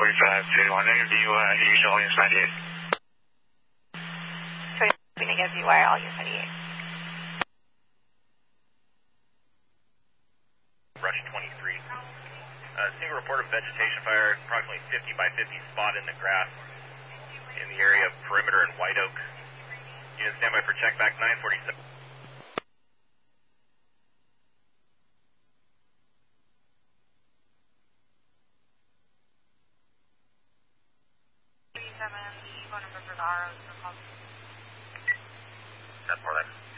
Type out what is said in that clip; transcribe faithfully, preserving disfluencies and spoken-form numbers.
forty-five to one interview, uh, usual all units ninety-eight. So you're going to get Z Y all units ninety-eight. Rush twenty-three. Uh, single report of vegetation fire, approximately fifty by fifty spot in the grass in the area of Perimeter and White Oak. Unit standby for check back nine forty-seven. thirty-seven, the phone number for the R O is for call. ten four,